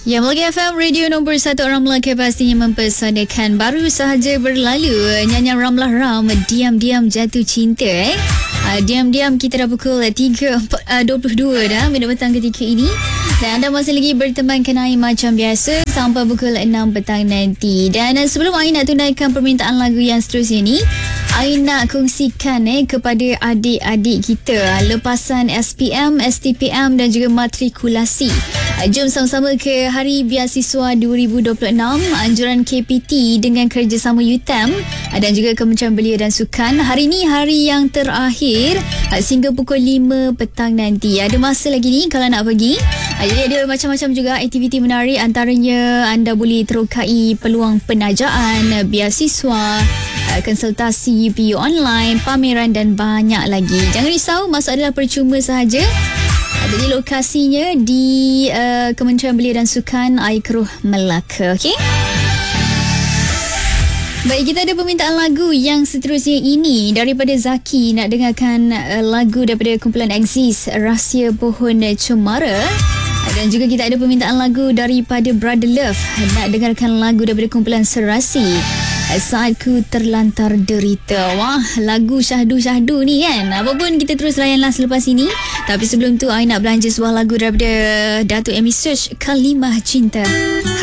Ya, Melaka FM, radio nombor 1 orang Melaka pastinya mempersanakan. Baru sahaja berlalu nyanyian Ramlah Ram, Diam-Diam Jatuh Cinta. Diam-diam kita dah pukul 3.22 dah minit petang ketika ini. Dan anda masih lagi bertemankan Ai macam biasa sampai pukul 6 petang nanti. Dan sebelum Ai nak tunaikan permintaan lagu yang seterusnya ni, Ai nak kongsikan kepada adik-adik kita lepasan SPM, STPM dan juga matrikulasi. Jom sama-sama ke Hari Beasiswa 2026 anjuran KPT dengan kerjasama UTM dan juga Kementerian Belia dan Sukan. Hari ni hari yang terakhir sehingga pukul 5 petang nanti. Ada masa lagi ni kalau nak pergi. Jadi ada macam-macam juga aktiviti menarik, antaranya anda boleh terokai peluang penajaan, beasiswa, konsultasi UPU online, pameran dan banyak lagi. Jangan risau, masuk adalah percuma sahaja. Jadi lokasinya di Kementerian Belia dan Sukan Air Melaka. Okey. Baik, kita ada permintaan lagu yang seterusnya ini daripada Zaki. Nak dengarkan lagu daripada kumpulan Axis, Rahsia Pohon Cemara. Dan juga kita ada permintaan lagu daripada Brother Love. Nak dengarkan lagu daripada kumpulan Serasi, Saat Ku Terlantar Derita. Wah, lagu syahdu-syahdu ni kan. Apa pun kita terus layanlah selepas ini. Tapi sebelum tu, I nak belanja sebuah lagu daripada Datuk Amy Search, Kalimah Cinta.